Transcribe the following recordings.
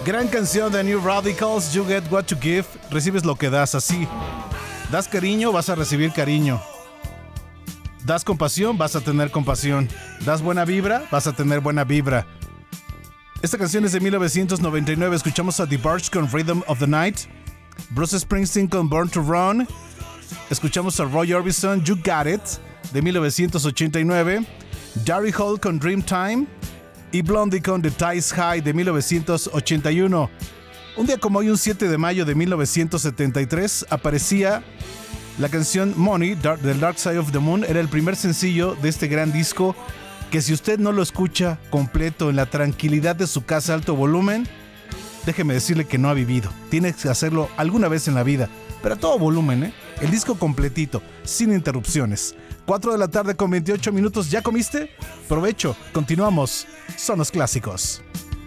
Gran canción de New Radicals, You Get What You Give. Recibes lo que das, así. Das cariño, vas a recibir cariño. Das compasión, vas a tener compasión. Das buena vibra, vas a tener buena vibra. Esta canción es de 1999. Escuchamos a The Barge con Rhythm of the Night. Bruce Springsteen con Born to Run. Escuchamos a Roy Orbison, You Got It, de 1989. Gary Hall con Dreamtime. Y Blondie con The Ties High, de 1981. Un día como hoy, un 7 de mayo de 1973, aparecía la canción Money, del Dark Side of the Moon. Era el primer sencillo de este gran disco que, si usted no lo escucha completo en la tranquilidad de su casa a alto volumen, déjeme decirle que no ha vivido. Tiene que hacerlo alguna vez en la vida, pero a todo volumen, ¿eh? El disco completito, sin interrupciones. 4 de la tarde con 28 minutos. ¿Ya comiste? Provecho. Continuamos. Son los clásicos.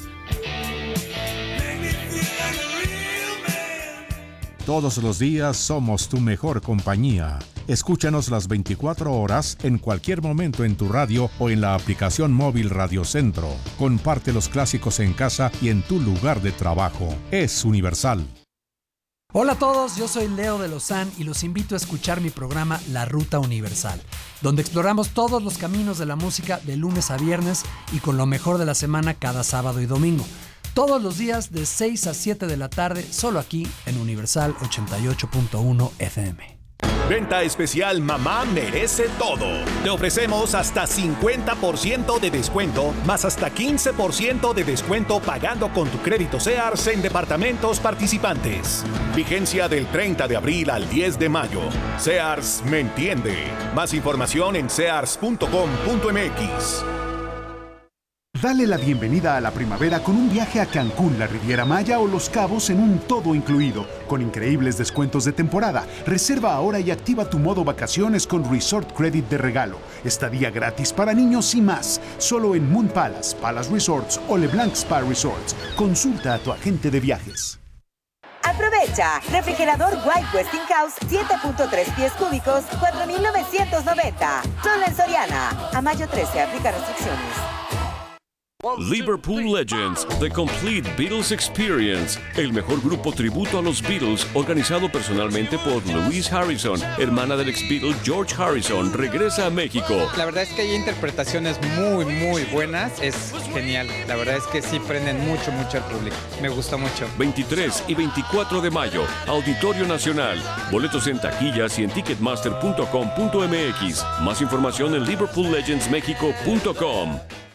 Todos los días somos tu mejor compañía. Escúchanos las 24 horas en cualquier momento en tu radio o en la aplicación móvil Radio Centro. Comparte los clásicos en casa y en tu lugar de trabajo. Es universal. Hola a todos, yo soy Leo de Lozán y los invito a escuchar mi programa La Ruta Universal, donde exploramos todos los caminos de la música de lunes a viernes y con lo mejor de la semana cada sábado y domingo. Todos los días de 6 a 7 de la tarde, solo aquí en Universal 88.1 FM. Venta especial Mamá Merece Todo. Te ofrecemos hasta 50% de descuento, más hasta 15% de descuento pagando con tu crédito Sears en departamentos participantes. Vigencia del 30 de abril al 10 de mayo. Sears me entiende. Más información en sears.com.mx. Dale la bienvenida a la primavera con un viaje a Cancún, la Riviera Maya o Los Cabos en un todo incluido, con increíbles descuentos de temporada. Reserva ahora y activa tu modo vacaciones con Resort Credit de regalo. Estadía gratis para niños y más. Solo en Moon Palace, Palace Resorts o LeBlanc Spa Resorts. Consulta a tu agente de viajes. Aprovecha. Refrigerador White Westinghouse 7.3 pies cúbicos, 4,990. Solo en Soriana. A mayo 13 aplica restricciones. Liverpool Legends, The Complete Beatles Experience, el mejor grupo tributo a los Beatles, organizado personalmente por Louise Harrison, hermana del ex Beatle George Harrison, regresa a México. La verdad es que hay interpretaciones muy buenas, es genial, la verdad es que sí prenden mucho al público, me gusta mucho. 23 y 24 de mayo, Auditorio Nacional, boletos en taquillas y en ticketmaster.com.mx, más información en liverpoollegendsmexico.com.